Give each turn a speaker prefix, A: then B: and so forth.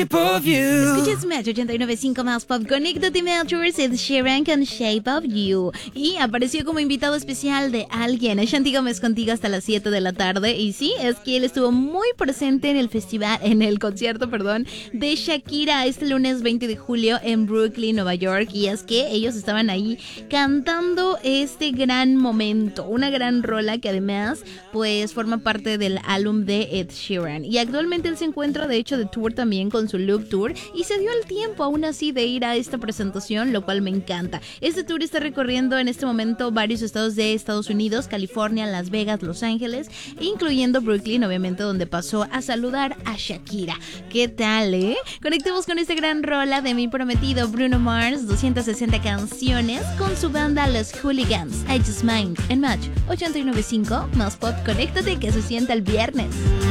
A: Escuchas Match 89.5 más pop. Conéctate Matchers, Ed Sheeran con Shape of You. Y apareció como invitado especial de alguien. Shanti Gómez contigo hasta las 7 de la tarde. Y sí, es que él estuvo muy presente en el concierto de Shakira este lunes 20 de julio en Brooklyn, Nueva York. Y es que ellos estaban ahí cantando este gran momento, una gran rola que además pues forma parte del álbum de Ed Sheeran. Y actualmente él se encuentra de hecho de tour también con su Loop Tour y se dio el tiempo aún así de ir a esta presentación, lo cual me encanta. Este tour está recorriendo en este momento varios estados de Estados Unidos, California, Las Vegas, Los Ángeles, incluyendo Brooklyn, obviamente, donde pasó a saludar a Shakira. ¿Qué tal, eh? Conectemos con esta gran rola de mi prometido Bruno Mars, 260 canciones con su banda Los Hooligans. I Just Mind en Match 89.5 más pop. Conéctate que se sienta el viernes.